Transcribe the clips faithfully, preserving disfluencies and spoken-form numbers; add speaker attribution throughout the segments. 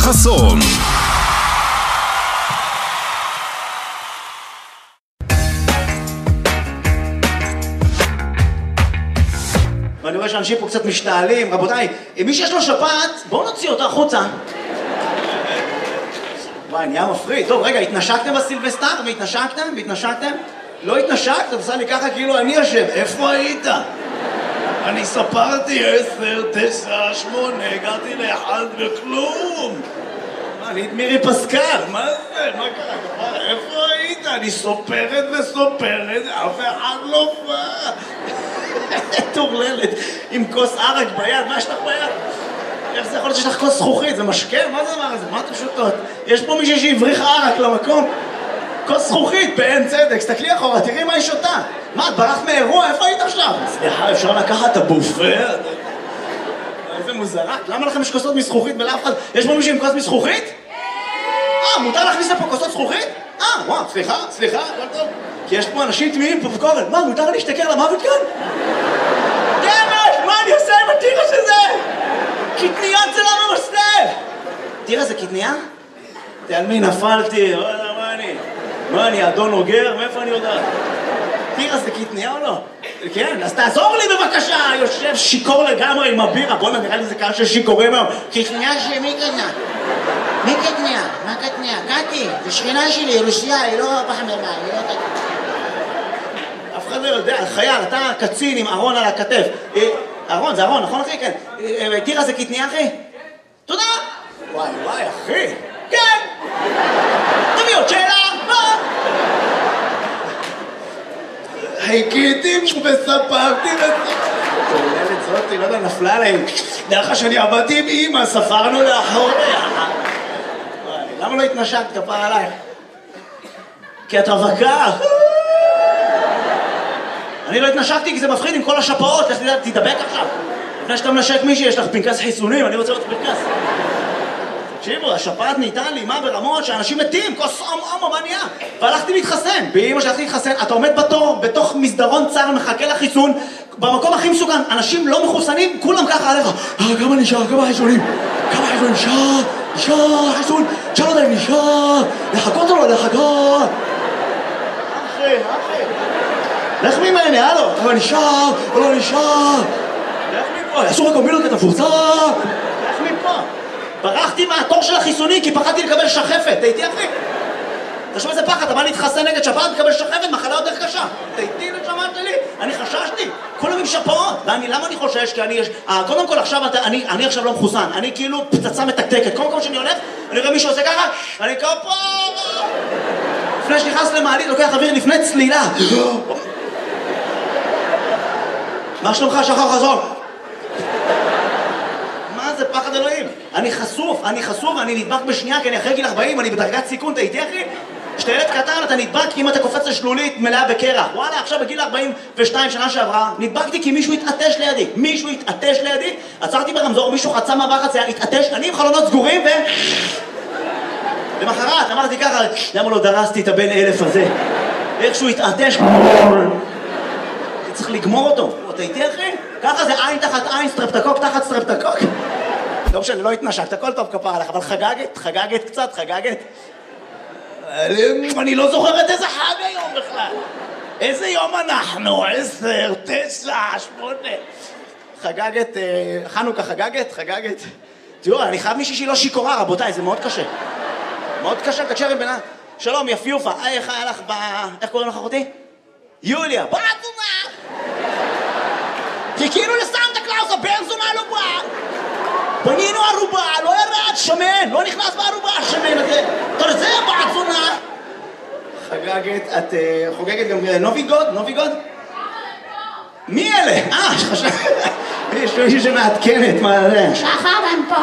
Speaker 1: חסון.
Speaker 2: ואני רואה שאנשים פה קצת משתעלים. רבותיי, מי שיש לו שפעת, בואו נוציא אותה החוצה. וואי, נהיה מפריד. טוב, רגע, התנשקתם בסילבסטר? והתנשקתם? והתנשקתם? לא התנשקת? עושה לי ככה כאילו אני אשם. איפה היית? אני ספרתי עשר, תשע, שמונה, הגעתי לאחד וכלום. מה, אני את מירי פסקל, מה זה? מה קרה? איפה היית? אני סופרת וסופרת, אף אחד לא בא. תורללת, עם כוס ערק ביד, מה יש לך ביד? איך זה יכול להיות שיש לך כוס זכוכית? זה משקה? מה זה הדבר הזה? מה אתם שותות? יש פה מישהי שהבריח ערק למקום? כוס זכוכית, בעין צדק, תסתכלי אחורה, תראי מה היא שותה. מה, את ברחת מאירוע? איפה היית עכשיו? סליחה, אפשר לקחת את הבופה? איזה מוזרת, למה לכם יש כוסות מזכוכית ולאף אחד? יש פה מישהו עם כוס מזכוכית? אה, מותר להכניס לפה כוסות זכוכית? אה, וואו, סליחה, סליחה, הכל טוב. כי יש פה אנשים תמימים פופקורן. מה, מותר להשתכר למוות כאן? דמת, מה אני עושה עם הטירה שזה? קטניה זה לא ממסלב! טירה זה קטניה? על מי נפלתי? מה אני? מה אני, אדון אוגר? מאיפה אני יודעת? טירה זה קטניה או לא? כן, אז תעזור לי בבקשה! יושב שיקור לגמרי עם הבירה. בוא נראה לי זה קהל של שיקורים היום. קטניה שמי קטניה? מי קטניה? מה קטניה? קטי, זה שכנה שלי, רוסיה, היא לא פחממה, היא לא קטניה. אף אחד לא יודע, חייל, אתה קצין עם ארון על הכתף. ארון, זה ארון, נכון אחי? כן. טירה זה קטניה אחי? תודה! וואי וואי אחי! כן! תביא עוד שאלה! מה? חיכיתי וספרתי כוללת זאתי, לא יודע, נפלה עליהם. דרך שאני עבדתי עם אמא, ספרנו לאחור ביחד. למה לא התנשקת כפרה עלייך? כי את רווקה. אני לא התנשקתי כי זה מפחיד עם כל השפעות. לך תדבק עכשיו. לפני שאתה מנשק מישהי, יש לך פנקס חיסונים, אני רוצה לראות פנקס. תקשיבו, השפעת נהייתה לי מה ברמות שאנשים מתים, כוס עום עום, מה נהיה? והלכתי להתחסן. באמא שהלכתי להתחסן, אתה עומד בתור, בתוך מסדרון צר, מחכה לחיסון, במקום הכי מסוכן, אנשים לא מחוסנים, כולם ככה עליך. אה, כמה נשאר, כמה חיסונים? כמה חיסונים? נשאר, נשאר, חיסון, נשאר עוד להם, נשאר, לחכות או לא לחכות? אחי, אחי. לך ממני, הלו, אבל נשאר, או לא נשאר. לך מפה, אסור הקומבינות את הפורצה. לך מפה. ברחתי מהתור של החיסוני כי פחדתי לקבל שחפת, תהייתי אחי? תשמע איזה פחד, אתה בא להתחסן נגד שפעת, תקבל שחפת, מחלה יותר קשה. תהייתי לשמעת שלי, אני חששתי, כולם עם שפעות. ואני, למה אני חושש? כי אני יש... אה, קודם כל עכשיו, אני, אני עכשיו לא מחוסן, אני כאילו פצצה מתקתקת. קודם כל שאני הולך, אני רואה מישהו עושה ככה, אני כפה... לפני שנכנס למעלית, לוקח אוויר לפני צלילה. מה שלומך, שחר חזון? זה פחד אלוהים. אני חשוף, אני חשוף, אני נדבק בשנייה, כי אני אחרי גיל ארבעים, אני בדרגת סיכון, אתה איתי אחי? כשאתה ילד קטן, אתה נדבק אם אתה קופץ לשלולית מלאה בקרח. וואלה, עכשיו בגיל ארבעים ושתיים שנה שעברה, נדבקתי כי מישהו התעטש לידי. מישהו התעטש לידי, עצרתי ברמזור, מישהו חצה מעבר חצייה, התעטש, אני עם חלונות סגורים ו... למחרת, אמרתי ככה, למה לא דרסתי את הבן אלף הזה? איכשהו התעטש, צריך לגמור אותו. אתה איתי אחי? ככה זה עין תחת עין, סטרפטקוק תחת סטרפטקוק. לא משנה, לא התנשקת, הכל טוב כפרה עליך, אבל חגגת, חגגת קצת, חגגת. אני לא זוכרת איזה חג היום בכלל. איזה יום אנחנו? עשר, תשע, שמונה. חגגת, חנוכה חגגת, חגגת. תראו, אני חייב מישהי שהיא לא שיקורה, רבותיי, זה מאוד קשה. מאוד קשה, תקשר עם בינה. שלום, יפיופה, איך היה לך ב... איך קוראים לך אחותי? יוליה, בעצומה! חיכינו לסנטה קלאוס, הבן זונה לא בא! בנינו ערובה, לא ירד, שמן, לא נכנס בערובה, השמן הזה. אתה זה בעצונה! חגגת, את חוגגת גם נובי גוד? נובי גוד? מי אלה? אה, שחשב... יש מישהו שמעדכנת, מה זה?
Speaker 3: שחר, הם פה.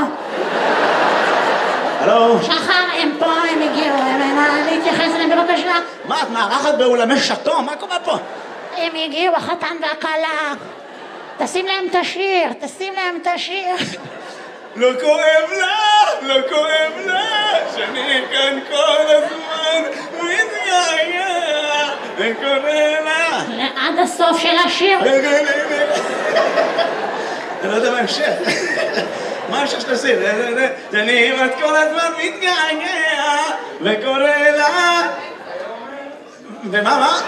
Speaker 2: הלו?
Speaker 3: שחר, הם פה, הם הגיעו, הם להתייחס אליהם בבקשה.
Speaker 2: מה, את מארחת באולמי שטו? מה קורה פה?
Speaker 3: הם הגיעו, החתן והכלה. תשים להם את השיר, תשים להם את השיר.
Speaker 2: לא כואב לה, לא כואב לה, שאני כאן כל הזמן מתגעגע, וקורא לה.
Speaker 3: עד הסוף של השיר.
Speaker 2: אני לא יודע מה המשך. מה אפשר שתשיר? אני את כל הזמן מתגעגע וקורא לה... ומה, מה?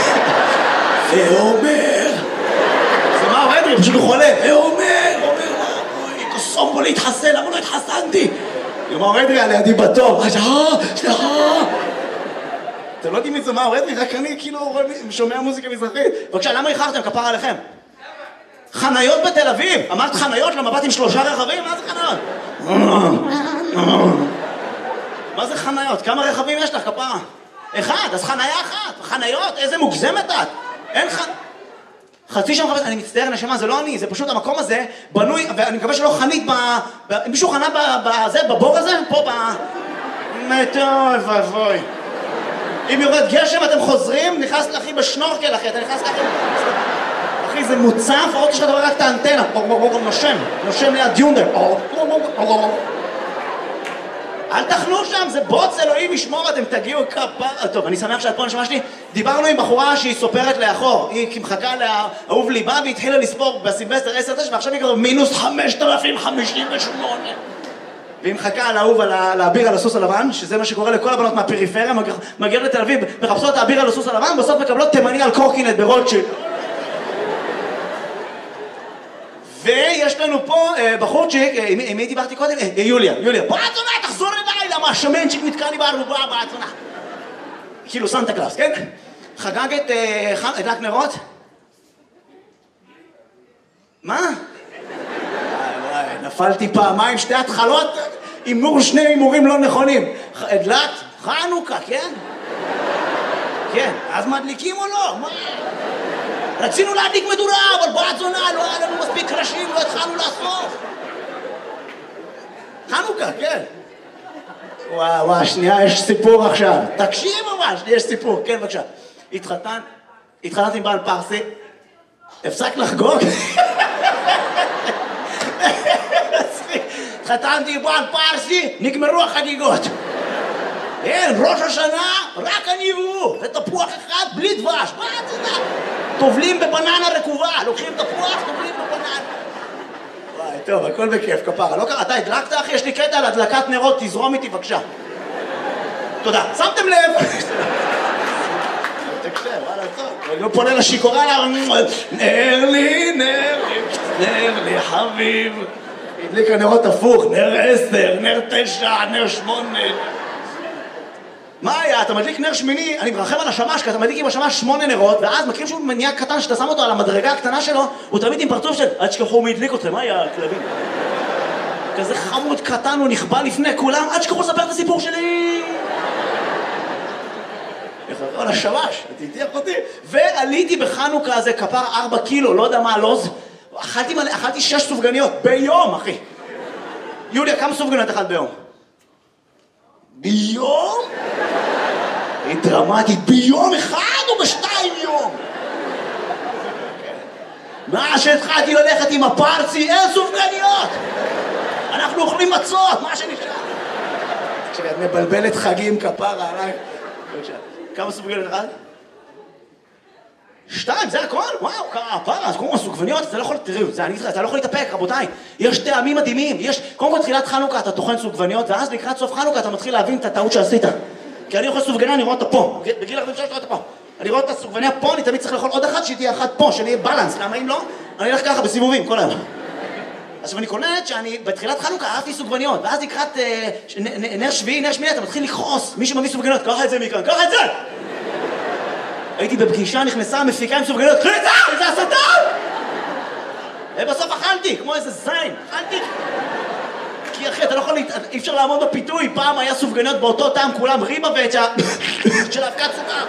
Speaker 2: ואומר... זה מה אדרי? פשוט הוא חולה. ואומר, אומר לה, אוי, קוסום בו להתחסן, למה לא התחסנתי? יאמר אדרי על ידי בתור. אה, סליחה. אתם לא יודעים מי זה מה אדרי? רק אני כאילו שומע מוזיקה מזרחית. בבקשה, למה איחרתם? כפרה עליכם. חניות בתל אביב! אמרת חניות? לא מבט עם שלושה רכבים? מה זה חניות? מה זה חניות? כמה רכבים יש לך, כפרה? אחד, אז חניה אחת. חניות? איזה מוגזמת את? אין ח... חצי שם חפש, אני מצטער נשמה, זה לא אני, זה פשוט המקום הזה בנוי, ואני מקווה שלא חנית ב... מישהו חנה בזה, בבור הזה? פה ב... טוב, אבוי. אם יורד גשם אתם חוזרים, נכנס לאחי בשנורקל אחי, אתה נכנס לאחי... אחי, זה מוצף, עוד יש לך דבר רק את האנטנה, נושם, נושם ליד יונדר. אל תחנו שם, זה בוץ אלוהים ישמור, אתם תגיעו כפה... טוב, אני שמח שאת פה נשמע שלי. דיברנו עם בחורה שהיא סופרת לאחור, היא מחכה לאהוב ליבה והתחילה לספור בסילבסטר עשר תשע, ועכשיו היא כבר מינוס חמשת אלפים חמישים ושמונה. והיא מחכה לאהוב על האביר על הסוס הלבן, שזה מה שקורה לכל הבנות מהפריפריה, מגיעות לתל אביב, מחפשות את האביר על הסוס הלבן, בסוף מקבלות תימני על קורקינט ברוטשילד. ויש לנו פה בחורצ'יק, עם מי דיברתי קודם? יוליה, יוליה. בוא עצונה, תחזור אליי, למה השמנצ'יק נתקע לי בארובה, בוא עצונה. כאילו סנטה קלאס, כן? חגגת הדלק נרות? מה? וואי, נפלתי פעמיים, שתי התחלות, הימור שני הימורים לא נכונים. הדלקת? חנוכה, כן? כן, אז מדליקים או לא? מה? רצינו להדליק מדורה, אבל בעת זונה, לא היה לנו מספיק קרשים, לא התחלנו לאסוף. חנוכה, כן. וואו, וואו, שנייה, יש סיפור עכשיו. תקשיב ממש, יש סיפור, כן, בבקשה. התחתן, התחתנת עם בעל פרסי, הפסק לחגוג. התחתנתי עם בעל פרסי, נגמרו החגיגות. אין, ראש השנה, רק אני והוא. זה תפוח אחד בלי דבש, מה את יודעת? טובלים בבננה רקובה, לוקחים תפוח, טובלים בבננה. וואי, טוב, הכל בכיף, כפרה. לא קרה, אתה הדלקת, אחי? יש לי קטע על הדלקת נרות, תזרום איתי, בבקשה. תודה. שמתם לב? תקשב, וואלה, טוב. אני לא פונה לשיקורה, נר לי, נר לי, נר לי, חביב. הדליק הנרות הפוך, נר עשר, נר תשע, נר שמונה. מה היה? אתה מדליק נר שמיני, אני מרחם על השמש, כי אתה מדליק עם השמש שמונה נרות, ואז מכירים שהוא מניע קטן שאתה שם אותו על המדרגה הקטנה שלו, הוא תמיד עם פרצוף של אל תשכחו מי הדליק אתכם, מה היה הכלבים? כזה חמוד קטן, הוא נכבה לפני כולם, אל תשכחו לספר את הסיפור שלי! יחזור על השמש, תתייח אותי. ועליתי בחנוכה הזה כפר ארבע קילו, לא יודע מה הלוז, אכלתי, אכלתי שש סופגניות ביום, אחי. יוליה, כמה סופגניות אכלת ביום? ביום? היא דרמטית, ביום אחד או בשתיים יום? מה שהתחלתי ללכת עם הפרצי, אין סופגניות! אנחנו אוכלים מצות, מה שנשאר? כשאת מבלבלת חגים כפרה עליי. כמה סופגניות אחד? שתיים, זה הכל? וואו, כפרה, אז קודם כל סופגניות, אתה לא יכול, תראו, זה אני אתך, אתה לא יכול להתאפק, רבותיי. יש טעמים מדהימים, יש, קודם כל תחילת חנוכה אתה טוחן סופגניות, ואז לקראת סוף חנוכה אתה מתחיל להבין את הטעות שעשית. כי אני אוכל סופגניה, אני רואה אותה פה. בגיל ארבעים ושלוש רואה אותה פה. אני רואה את הסופגניה פה, אני תמיד צריך לאכול עוד אחת, שהיא תהיה אחת פה, שאני אהיה בלנס. למה אם לא? אני אלך ככה בסיבובים, כל היום. עכשיו אני קולט שאני בתחילת חנוכה אהבתי סופגניות, ואז לקראת נר שביעי, נר שמיני, אתה מתחיל לכעוס. מי שמביא סופגניות, קח את זה מכאן, קח את זה! הייתי בפגישה, נכנסה, מפיקה עם סופגניות, קחי את זה! זה הסתה! ובסוף אכלתי, כמו איזה זין, אכלתי. כי אחי, אתה לא יכול, אי אפשר לעמוד בפיתוי, פעם היה סופגניות באותו טעם, כולם ריבה ואצ'ה של אבקת סוכר.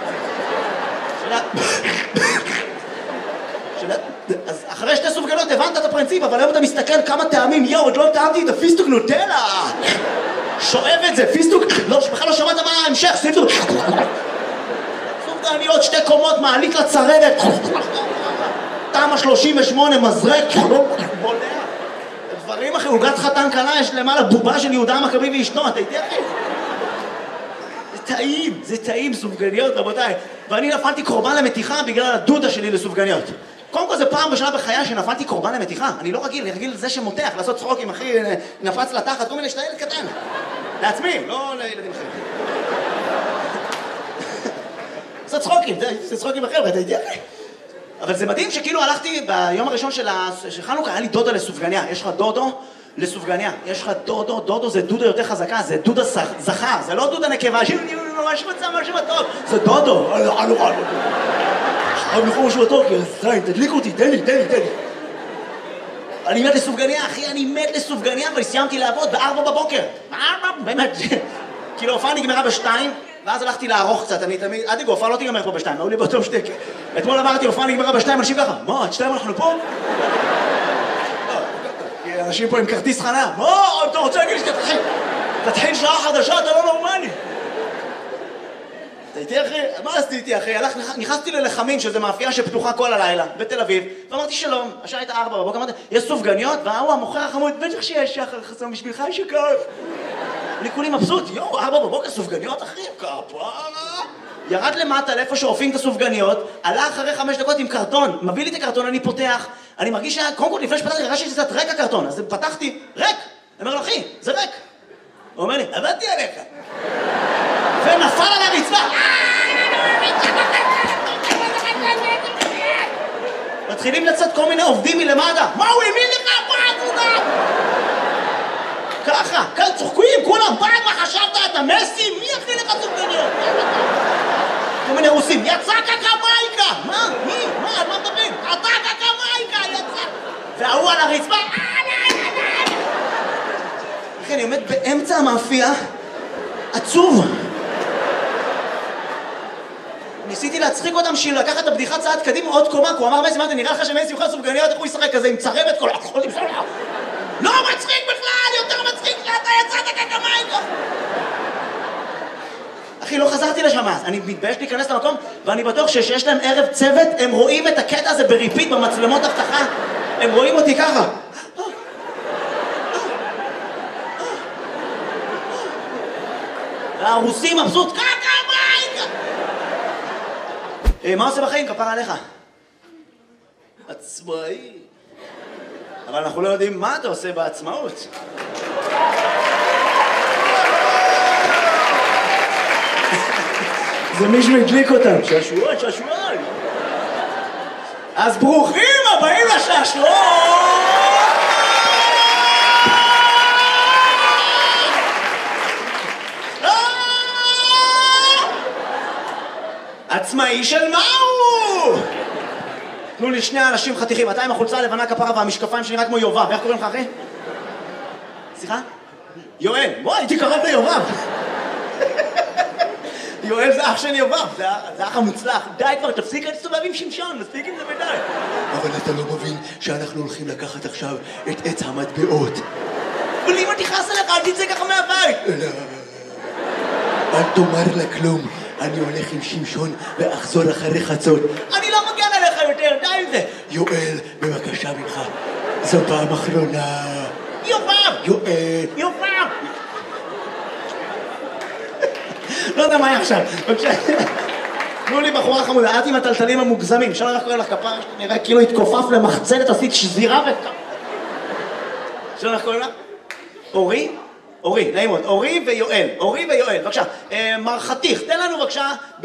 Speaker 2: אז אחרי שתי סופגניות הבנת את הפרינציפ, אבל היום אתה מסתכל כמה טעמים, יאו, עוד לא טעמתי את הפיסטוק נוטלה. שואב את זה, פיסטוק, בכלל לא שמעת מה ההמשך, פיסטוק. סופגניות, שתי קומות, מעלית לצרבת. טעם ה-שלושים ושמונה, מזרק, בולע. דברים אחרי, עוגת חתן קלה, יש למעלה בובה של יהודה המכבי ואשתו, אתה איתי אחי? זה טעים, זה טעים, סופגניות, רבותיי. ואני נפלתי קורבן למתיחה בגלל הדודה שלי לסופגניות. קודם כל, זו פעם ראשונה בחיי שנפלתי קורבן למתיחה. אני לא רגיל, אני רגיל לזה שמותח, לעשות צחוקים, אחי, נפץ לתחת, כל מיני שאתה ילד קטן. לעצמי, לא לילדים אחרים. לעשות צחוקים, זה צחוקים אחר, אתה יודע? אבל זה מדהים שכאילו הלכתי ביום הראשון של חנוכה, היה לי דודה לסופגניה. יש לך דודו לסופגניה. יש לך דודו, דודו זה דודה יותר חזקה, זה דודה זכר, זה לא דודה נקבה, ממש מצא משהו טוב. זה דודו. חייב לכו משהו טוב, זין, תדליק אותי, תן לי, תן לי, תן לי. אני מת לסופגניה, אחי, אני מת לסופגניה, אבל סיימתי לעבוד בארבע בבוקר. בארבע, באמת. כאילו, ההופעה נגמרה בשתיים, ואז הלכתי לערוך קצת, אני תמיד, עד יגו, ההופעה לא תיגמר פה בשתיים, היו לי באותו שתק. אתמול אמרתי, ההופעה נגמרה בשתיים, אנשים ככה, מה, עד שתיים אנחנו פה? אנשים פה עם כרטיס חנה, מה, אתה רוצה להגיד לי שתתחיל? תתחיל שעה חדשה, אתה לא נורמלי. אתה איתי אחי? מה עשיתי איתי אחי? נכנסתי ללחמין, שזה מאפייה שפתוחה כל הלילה, בתל אביב, ואמרתי שלום, השעה הייתה ארבע בבוקר, אמרתי, יש סופגניות? והוא המוכר החמוד, בטח שיש שחר חסום בשבילך, יש שכף. אני כולי מבסוט, יואו, ארבע בבוקר סופגניות אחי, כפרה. ירד למטה לאיפה שאופים את הסופגניות, עלה אחרי חמש דקות עם קרטון, מביא לי את הקרטון, אני פותח, אני מרגיש שה... קודם כל, לפני שפתחתי, הרגשתי שזה קצת ריק הקרטון, אז פתחתי, ריק. אני אומר לו, אחי, זה ריק. הוא אומר לי, עבדתי עליך. ונפל על הרצפה. מתחילים לצאת כל מיני עובדים מלמטה. מה הוא האמין לך? מה תודה? ככה, כאן צוחקים, כולם, פעם מה חשבת? אתה מסי? מי יכניל לך סופגניות? כל מיני רוסים, יצא קקמייקה! מה? מי? מה? על מה מדברים? אתה קקמייקה! יצא! והוא על הרצפה. אחי, אני עומד באמצע המאפייה, עצוב. ניסיתי להצחיק אותם בשביל לקחת את הבדיחה צעד קדימה עוד קומה, כי הוא אמר, מסי, מה, נראה לך שמסי יוכל סופגניות, איך הוא ישחק כזה עם צרבת כל החול עם סולחה? לא מצחיק בכלל, יותר מצחיק שאתה יצאת קקמייקה! אחי, לא חזרתי לשם אז, אני מתבייש להיכנס למקום, ואני בטוח שיש להם ערב צוות, הם רואים את הקטע הזה בריפיט במצלמות אבטחה, הם רואים אותי ככה. והרוסים מבסוט, קקמייקה! מה עושה בחיים? כפרה עליך. עצמאי. אבל אנחנו לא יודעים מה אתה עושה בעצמאות. זה מישהו הדליק אותם. שעשועון, שעשועון. אז ברוכים הבאים לשעשועון! עצמאי של מהו? תנו לי שני אנשים חתיכים, אתה עם החולצה הלבנה כפרה והמשקפיים שנראה כמו יובב, איך קוראים לך אחי? סליחה? יואל, בוא, הייתי קרוב ליובב. יואל זה אח של יובב, זה אח המוצלח. די כבר, תפסיק להסתובב עם שמשון, מספיק עם זה ודי.
Speaker 1: אבל אתה לא מבין שאנחנו הולכים לקחת עכשיו את עץ המטבעות.
Speaker 2: אבל אם אני תכעס עליך, אל תצא ככה מהבית.
Speaker 1: אל תאמר לה כלום. אני הולך עם שמשון ואחזור אחרי חצות.
Speaker 2: אני לא מגן עליך יותר, די עם זה.
Speaker 1: יואל, בבקשה ממך. זו פעם אחרונה.
Speaker 2: יובב!
Speaker 1: יואל.
Speaker 2: יובב! לא יודע מה היה עכשיו. בבקשה. תנו לי בחורה חמודה, את עם הטלטלים המוגזמים. אפשר לך קורא לך כפרה, נראה כאילו התכופף למחצלת, עשית שזירה ו... אפשר לך קורא לך? אורי? אורי, נעים מאוד. אורי ויואל. אורי ויואל, בבקשה. מר חתיך, תן לנו בבקשה...